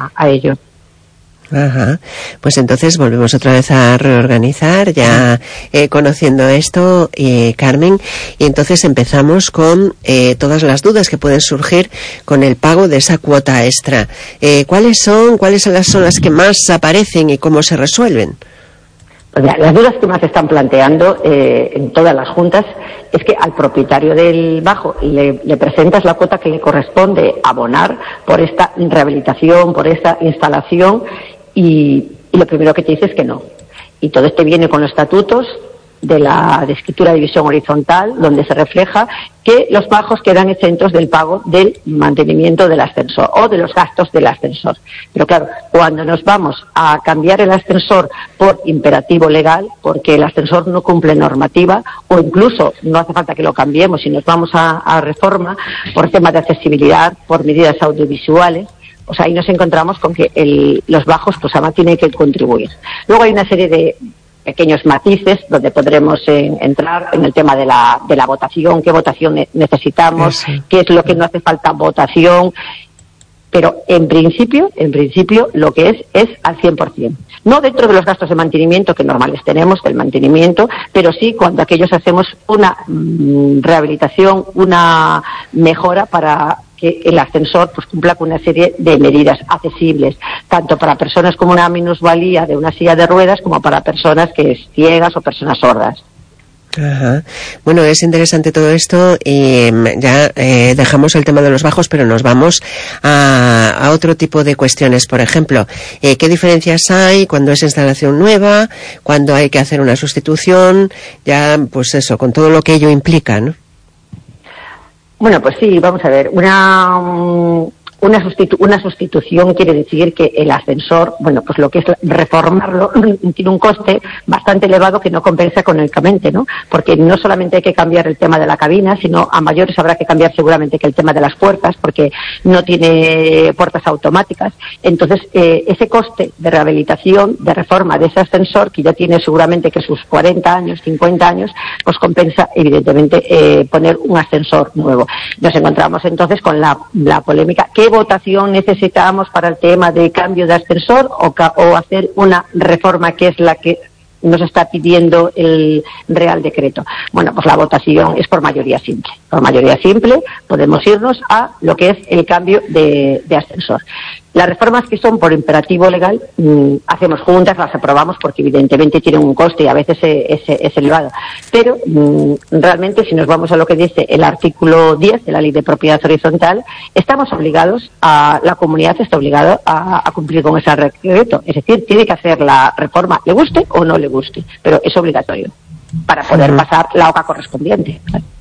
a ello. Ajá. Pues entonces volvemos otra vez a reorganizar, ya conociendo esto, Carmen, y entonces empezamos con todas las dudas que pueden surgir con el pago de esa cuota extra. ¿Cuáles son las que más aparecen y cómo se resuelven? Pues mira, las dudas que más se están planteando en todas las juntas es que al propietario del bajo le presentas la cuota que le corresponde abonar por esta rehabilitación, por esta instalación, y lo primero que te dice es que no. Y todo esto viene con los estatutos de escritura de división horizontal, donde se refleja que los bajos quedan exentos del pago del mantenimiento del ascensor o de los gastos del ascensor. Pero claro, cuando nos vamos a cambiar el ascensor por imperativo legal, porque el ascensor no cumple normativa, o incluso no hace falta que lo cambiemos y nos vamos a reforma por temas de accesibilidad, por medidas audiovisuales, pues ahí nos encontramos con que los bajos pues además tienen que contribuir. Luego hay una serie de pequeños matices donde podremos entrar en el tema de la votación, qué votación necesitamos, qué es lo que no hace falta votación, pero en principio lo que es al 100%. No dentro de los gastos de mantenimiento que normales tenemos del mantenimiento, pero sí cuando aquellos hacemos una rehabilitación, una mejora para que el ascensor pues cumpla con una serie de medidas accesibles, tanto para personas con una minusvalía de una silla de ruedas como para personas que es ciegas o personas sordas. Ajá. Bueno, es interesante todo esto y ya dejamos el tema de los bajos, pero nos vamos a otro tipo de cuestiones. Por ejemplo, ¿qué diferencias hay cuando es instalación nueva, cuando hay que hacer una sustitución? Ya, pues eso, con todo lo que ello implica, ¿no? Bueno, pues sí, vamos a ver. Una sustitución quiere decir que el ascensor, bueno, pues lo que es reformarlo tiene un coste bastante elevado que no compensa económicamente, ¿no? Porque no solamente hay que cambiar el tema de la cabina, sino a mayores habrá que cambiar seguramente que el tema de las puertas, porque no tiene puertas automáticas. Entonces, ese coste de rehabilitación, de reforma de ese ascensor, que ya tiene seguramente que sus 40 años, 50 años, pues compensa evidentemente poner un ascensor nuevo. Nos encontramos entonces con la polémica. ¿Qué votación necesitamos para el tema de cambio de ascensor o hacer una reforma que es la que nos está pidiendo el Real Decreto? Bueno, pues la votación es por mayoría simple. Por mayoría simple podemos irnos a lo que es el cambio de ascensor. Las reformas que son por imperativo legal, hacemos juntas, las aprobamos porque evidentemente tienen un coste y a veces es elevado. Pero realmente si nos vamos a lo que dice el artículo 10 de la Ley de Propiedad Horizontal, estamos obligados, la comunidad está obligada a cumplir con ese decreto. Es decir, tiene que hacer la reforma, le guste o no le guste, pero es obligatorio para poder pasar la OCA correspondiente.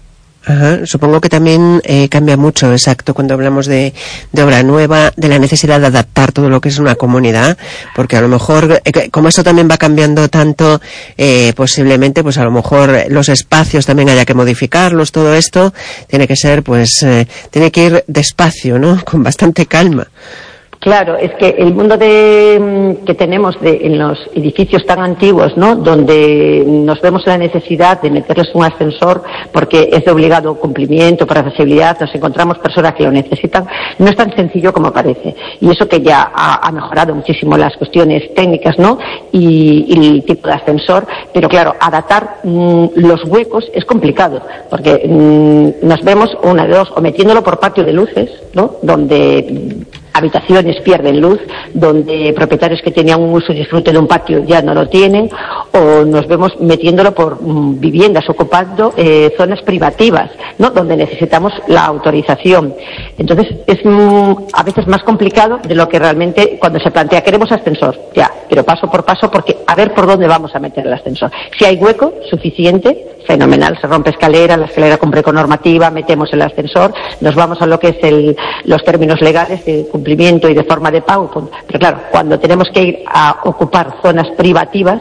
Ajá, supongo que también cambia mucho, exacto, cuando hablamos de obra nueva, de la necesidad de adaptar todo lo que es una comunidad, porque a lo mejor, como eso también va cambiando tanto, posiblemente, pues a lo mejor los espacios también haya que modificarlos, todo esto tiene que ser, pues, tiene que ir despacio, ¿no? Con bastante calma. Claro, es que el mundo que tenemos en los edificios tan antiguos, ¿no?, donde nos vemos la necesidad de meterles un ascensor porque es de obligado cumplimiento, por accesibilidad, nos encontramos personas que lo necesitan, no es tan sencillo como parece. Y eso que ya ha mejorado muchísimo las cuestiones técnicas, ¿no?, y el tipo de ascensor, pero claro, adaptar los huecos es complicado, porque nos vemos una de dos, o metiéndolo por patio de luces, ¿no?, donde habitaciones pierden luz, donde propietarios que tenían un uso y disfrute de un patio ya no lo tienen, o nos vemos metiéndolo por viviendas, ocupando zonas privativas, ¿no?, donde necesitamos la autorización. Entonces es a veces más complicado de lo que realmente cuando se plantea queremos ascensor, ya, pero paso por paso, porque a ver por dónde vamos a meter el ascensor. Si hay hueco suficiente, fenomenal, se rompe escalera, la escalera cumple con normativa, metemos el ascensor, nos vamos a lo que es los términos legales de cumplimiento y de forma de pago. Pero claro, cuando tenemos que ir a ocupar zonas privativas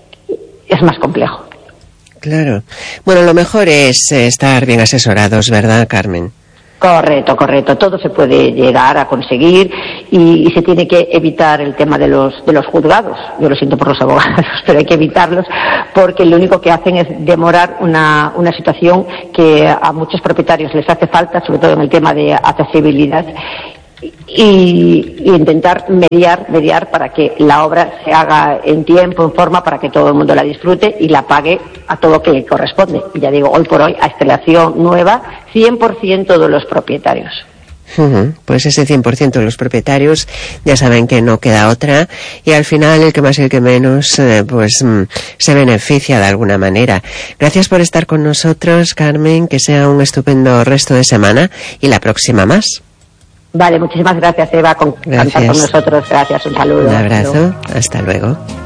es más complejo. Claro. Bueno, lo mejor es estar bien asesorados, ¿verdad, Carmen? Correcto. Todo se puede llegar a conseguir y se tiene que evitar el tema de los juzgados. Yo lo siento por los abogados, pero hay que evitarlos porque lo único que hacen es demorar una situación que a muchos propietarios les hace falta, sobre todo en el tema de accesibilidad. y intentar mediar para que la obra se haga en tiempo, en forma, para que todo el mundo la disfrute y la pague a todo lo que le corresponde. Y ya digo, hoy por hoy, a instalación nueva, 100% de los propietarios. Pues ese 100% de los propietarios ya saben que no queda otra, y al final el que más y el que menos se beneficia de alguna manera. Gracias por estar con nosotros, Carmen, que sea un estupendo resto de semana y la próxima más. Vale, muchísimas gracias, Eva, por contar con nosotros. Gracias, un saludo. Un abrazo, hasta luego.